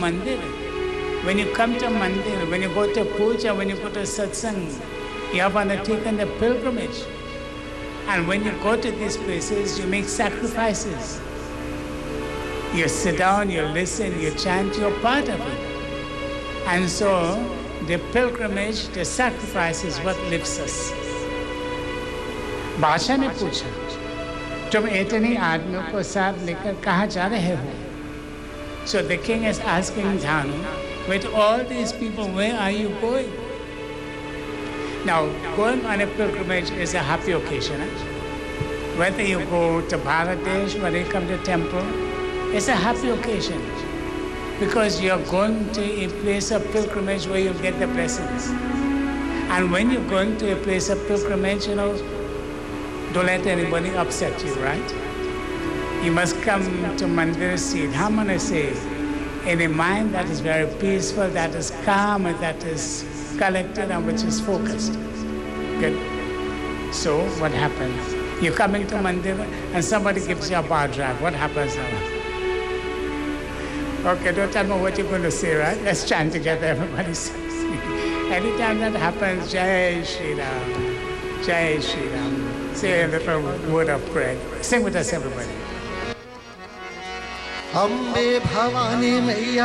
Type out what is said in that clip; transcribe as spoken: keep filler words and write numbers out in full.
mandir, when you come to mandir, when you go to puja, when you go to satsang, you have undertaken the pilgrimage. And when you go to these places, you make sacrifices. You sit down, you listen, you chant, you're part of it. And so the pilgrimage, the sacrifice is what lifts us. बादशाह ने पूछा, तुम इतनी आदमियों को साथ लेकर कहाँ जा रहे हो? So the king is asking Dhanu, with all these people, where are you going? Now, going on a pilgrimage is a happy occasion. Eh? Whether you go to Bangladesh, whether you come to temple, it's a happy occasion. Because you're going to a place of pilgrimage where you get the blessings. And when you're going to a place of pilgrimage, you know, don't let anybody upset you, right? You must come to Mandir Siddhamana say, in a mind that is very peaceful, that is calm, and that is collected, and which is focused. Good. So what happens? You're coming to Mandir and somebody gives you a bar drive. What happens now? Okay, don't tell me what you're going to say, right? Let's chant together, everybody says. Anytime that happens, Jai Shri Ram, Jai Shri Ram. Say a little word of prayer. Sing with us, everybody. Ambe Bhavani Maiya.